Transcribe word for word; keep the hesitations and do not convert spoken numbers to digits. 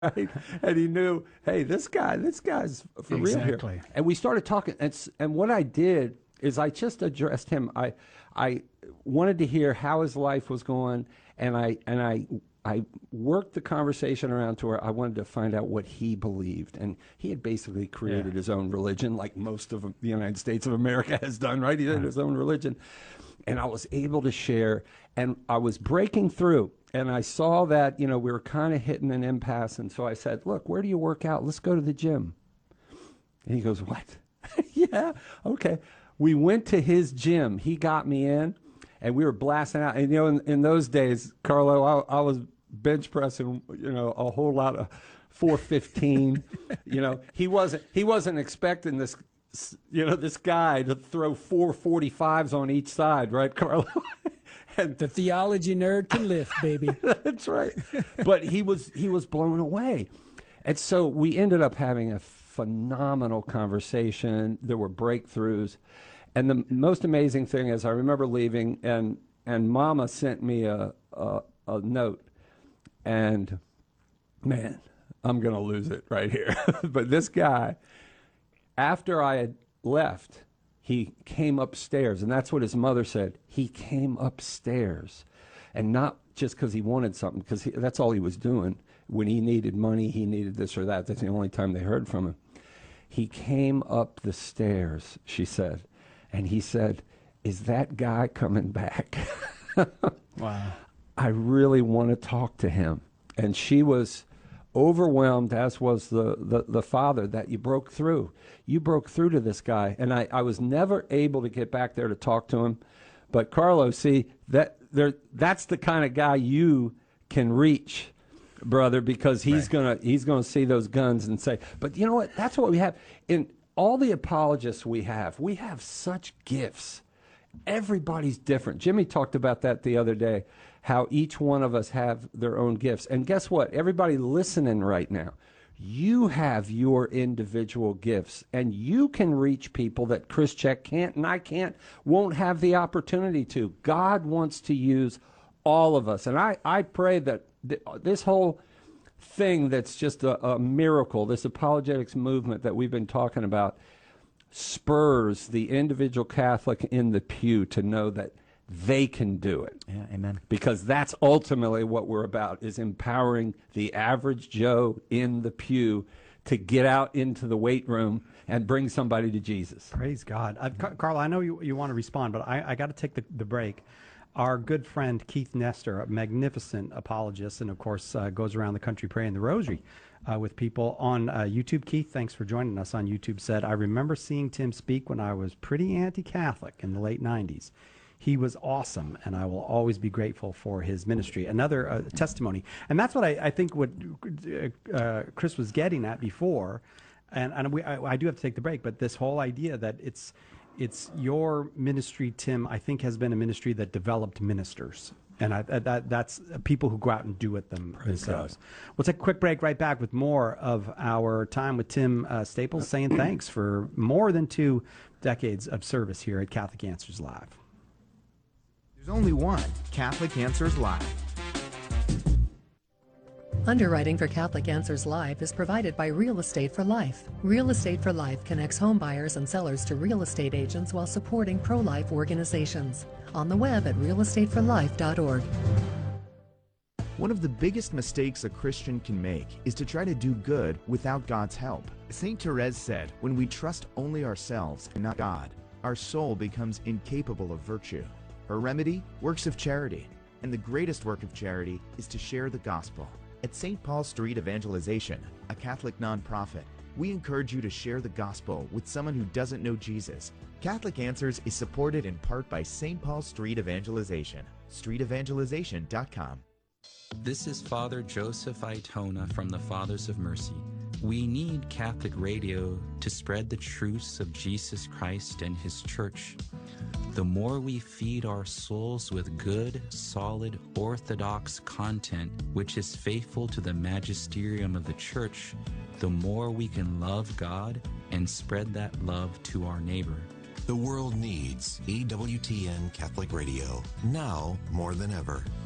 right? And he knew, hey, this guy, this guy's for Exactly. real here. And we started talking. And, s- and what I did is I just addressed him. I, I wanted to hear how his life was going, and I, and I, I worked the conversation around to where I wanted to find out what he believed. And he had basically created Yeah. his own religion, like most of the United States of America has done, right? He had his own religion. And I was able to share, and I was breaking through. And I saw that, you know, we were kind of hitting an impasse. And so I said, look, where do you work out? Let's go to the gym. And he goes, what? Yeah, okay. We went to his gym. He got me in, and we were blasting out. And, you know, in, in those days, Carlo, I, I was bench pressing, you know, a whole lot of four fifteen. You know, he wasn't, he wasn't expecting this, you know, this guy to throw four forty-fives on each side, right, Carlo? And The theology nerd can lift, baby. that's right. But he was he was blown away. And so we ended up having a phenomenal conversation. There were breakthroughs. And the most amazing thing is I remember leaving, and and Mama sent me a a, a note. And man, I'm going to lose it right here. But this guy, after I had left, he came upstairs, and that's what his mother said. He came upstairs, and not just because he wanted something, because that's all he was doing. When he needed money, he needed this or that. That's the only time they heard from him. He came up the stairs, she said, and he said, is that guy coming back? Wow. I really want to talk to him. And she was overwhelmed, as was the, the, the father, that you broke through. You broke through to this guy. And I, I was never able to get back there to talk to him. But Carlo, see, that there that's the kind of guy you can reach, brother, because he's Right. gonna he's gonna see those guns and say, but you know what? That's what we have. In all the apologists we have, we have such gifts. Everybody's different. Jimmy talked about that the other day, how each one of us have their own gifts. And guess what? Everybody listening right now, you have your individual gifts, and you can reach people that Chris Check can't, and I can't, won't have the opportunity to. God wants to use all of us. And I, I pray that th- this whole thing that's just a, a miracle, this apologetics movement that we've been talking about, spurs the individual Catholic in the pew to know that they can do it. Yeah, amen. Because that's ultimately what we're about, is empowering the average Joe in the pew to get out into the weight room and bring somebody to Jesus. Praise God. Uh, Car- Carl, I know you, you want to respond, but I, I got to take the, the break. Our good friend Keith Nestor, a magnificent apologist, and of course uh, goes around the country praying the rosary uh, with people on uh, YouTube. Keith, thanks for joining us on YouTube, said, I remember seeing Tim speak when I was pretty anti-Catholic in the late nineties. He was awesome, and I will always be grateful for his ministry. Another uh, testimony. And that's what I, I think what uh, Chris was getting at before. And, and we, I, I do have to take the break, but this whole idea that it's it's your ministry, Tim, I think has been a ministry that developed ministers. And I, that that's people who go out and do it them themselves. We'll take a quick break, right back with more of our time with Tim uh, Staples, saying thanks for more than two decades of service here at Catholic Answers Live. There's only one Catholic Answers Live. Underwriting for Catholic Answers Live is provided by Real Estate for Life. Real Estate for Life connects home buyers and sellers to real estate agents while supporting pro-life organizations. On the web at real estate for life dot org. One of the biggest mistakes a Christian can make is to try to do good without God's help. Saint Therese said, when we trust only ourselves and not God, our soul becomes incapable of virtue. Her remedy? Works of charity. And the greatest work of charity is to share the gospel. At Saint Paul Street Evangelization, a Catholic nonprofit, we encourage you to share the gospel with someone who doesn't know Jesus. Catholic Answers is supported in part by Saint Paul Street Evangelization, street evangelization dot com. This is Father Joseph Itona from the Fathers of Mercy. We need Catholic radio to spread the truths of Jesus Christ and His Church. The more we feed our souls with good, solid, orthodox content, which is faithful to the magisterium of the Church, the more we can love God and spread that love to our neighbor. The world needs E W T N Catholic Radio, now more than ever.